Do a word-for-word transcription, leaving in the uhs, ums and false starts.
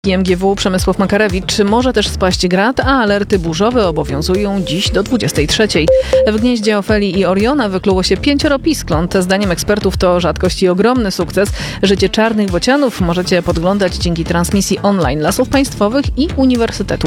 I M G W Przemysław Makarewicz może też spaść grad, a alerty burzowe obowiązują dziś do dwudziestej trzeciej. W gnieździe Ofelii i Oriona wykluło się pięcioro piskląt. Zdaniem ekspertów to rzadkość i ogromny sukces. Życie czarnych bocianów możecie podglądać dzięki transmisji online Lasów Państwowych i Uniwersytetu